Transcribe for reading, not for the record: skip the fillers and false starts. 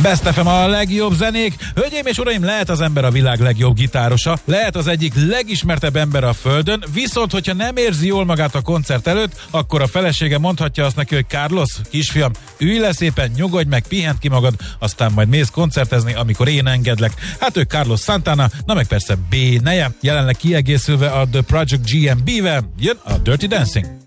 Best FM a legjobb zenék. Hölgyeim és uraim, lehet az ember a világ legjobb gitárosa, lehet az egyik legismertebb ember a földön, viszont hogyha nem érzi jól magát a koncert előtt, akkor a felesége mondhatja azt neki, hogy Carlos, kisfiam, ülj le szépen, nyugodj meg, pihent ki magad, aztán majd mész koncertezni, amikor én engedlek. Hát ő Carlos Santana, na meg persze B neje, jelenleg kiegészülve a The Project GMB-vel, jön a Dirty Dancing.